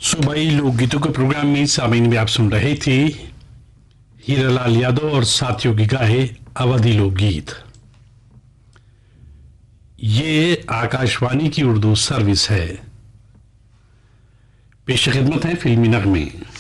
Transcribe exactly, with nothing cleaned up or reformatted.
सूबाई लोकगीतों के प्रोग्राम में सामीन में आप सुन रहे थे हीरालाल यादव और साथियों की गाए अवधी लोकगीत। ये आकाशवाणी की उर्दू सर्विस है। पेश खिदमत है फिल्मी नगमे।